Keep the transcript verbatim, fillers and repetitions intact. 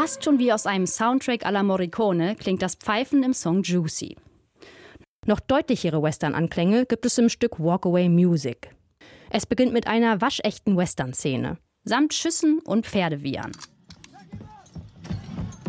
Fast schon wie aus einem Soundtrack à la Morricone klingt das Pfeifen im Song Juicy. Noch deutlichere Western-Anklänge gibt es im Stück Walk Away Music. Es beginnt mit einer waschechten Western-Szene, samt Schüssen und Pferdewiehern.